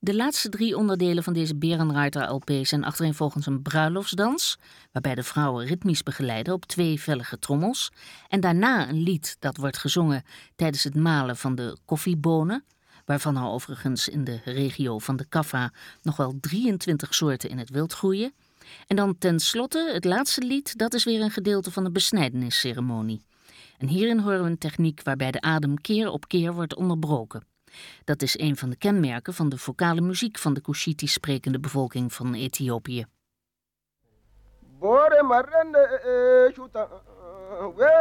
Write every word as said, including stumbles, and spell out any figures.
De laatste drie onderdelen van deze Bärenreiter L P zijn achtereenvolgens een bruiloftsdans, waarbij de vrouwen ritmisch begeleiden op twee vellige trommels, en daarna een lied dat wordt gezongen tijdens het malen van de koffiebonen, waarvan er overigens in de regio van de Kaffa nog wel drieëntwintig soorten in het wild groeien. En dan tenslotte het laatste lied, dat is weer een gedeelte van de besnijdenisceremonie. En hierin horen we een techniek waarbij de adem keer op keer wordt onderbroken. Dat is een van de kenmerken van de vocale muziek van de Cushitisch sprekende bevolking van Ethiopië.